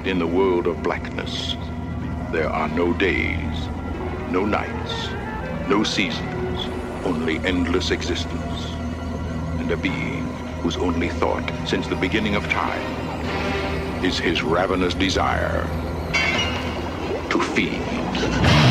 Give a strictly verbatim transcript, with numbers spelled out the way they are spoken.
in the world of blackness, there are no days, no nights, no seasons, only endless existence. And a being whose only thought since the beginning of time is his ravenous desire to feed.